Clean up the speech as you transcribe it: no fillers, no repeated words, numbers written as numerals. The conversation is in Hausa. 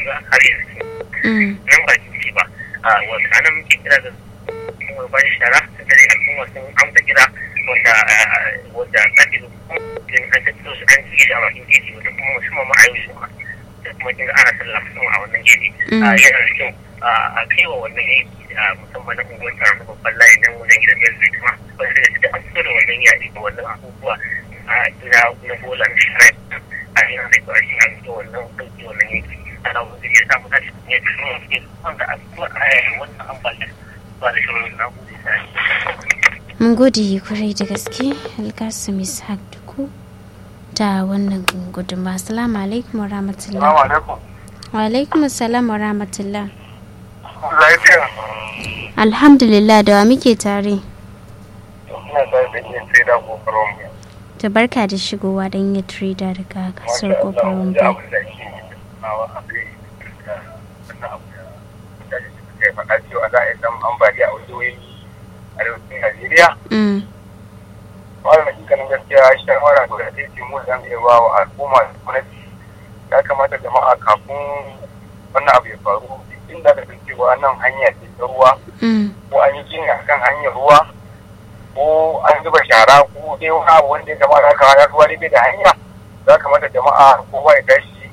yanzu har yanzu nan ba shi ba wanda anan muke kira da kuma ba shara ta dare al'umma sun amsa kira wanda na ke an tattalo su an ci shi a bakin gefe wanda kuma musamman ma a yau shi da kuma kin ga ana sallah musamman a wannan gefe yana da kyau a kai wa wannan yanki musamman na unguwar taron na babban layi nan wajen gidan biyar zai kuma wanda da suka an fito da wannan yaƙi da wannan abubuwa na bola na shara a yana da kyau a shi an fito wannan ɗauki wannan yanki ana wanda ya samu tashi ne kuma wanda a fito a wannan ambaliyar ba da shirin na gudu sai mun gode kwarai da gaske Alkasim Ishaq Duku da wannan gudunma. Assalamu alaikum wa rahmatullah. Wa alaikum assalam wa rahmatullah. lafiya Alhamdulillah, da wa muke tare? ina tare da yin sai da kokarin mu Ta barka da shigowa don yin trader daga kasar kokarin bai. faɗa cewa za a yi samun ambaliya a wasu wani arewacin Najeriya. Wannan hakikanin gaskiya shawara da ta ce mu zan iya ba wa al'umma da gwamnati ya kamata jama'a kafin wannan abu ya faru inda ka san cewa nan hanya ce ta ruwa ko an yi gini akan hanyar ruwa ko an zuba shara ko dai wani abu wanda ya kamata ka ruwa ne bai da hanya za kamata jama'a kowa ya tashi